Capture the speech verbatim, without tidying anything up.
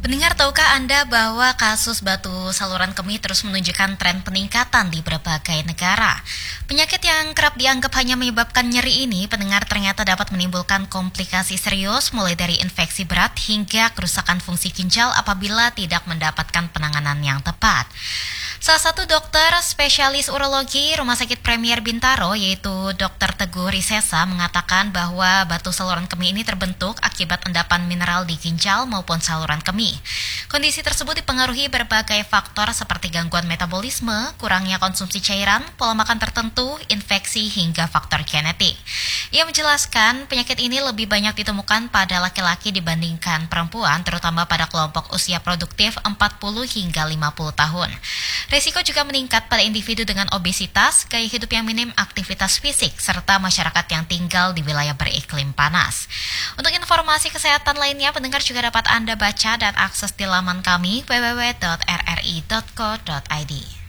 Pendengar, tahukah Anda bahwa kasus batu saluran kemih terus menunjukkan tren peningkatan di berbagai negara? Penyakit yang kerap dianggap hanya menyebabkan nyeri ini, pendengar, ternyata dapat menimbulkan komplikasi serius mulai dari infeksi berat hingga kerusakan fungsi ginjal apabila tidak mendapatkan penanganan yang tepat. Salah satu dokter spesialis urologi Rumah Sakit Premier Bintaro, yaitu dokter Teguh Risesa, mengatakan bahwa batu saluran kemih ini terbentuk akibat endapan mineral di ginjal maupun saluran kemih. Kondisi tersebut dipengaruhi berbagai faktor seperti gangguan metabolisme, kurangnya konsumsi cairan, pola makan tertentu, infeksi, hingga faktor genetik. Ia menjelaskan penyakit ini lebih banyak ditemukan pada laki-laki dibandingkan perempuan, terutama pada kelompok usia produktif empat puluh hingga lima puluh tahun. Risiko juga meningkat pada individu dengan obesitas, gaya hidup yang minim aktivitas fisik, serta masyarakat yang tinggal di wilayah beriklim panas. Untuk informasi kesehatan lainnya, pendengar juga dapat Anda baca dan akses di laman kami w w w titik r r i titik co titik i d.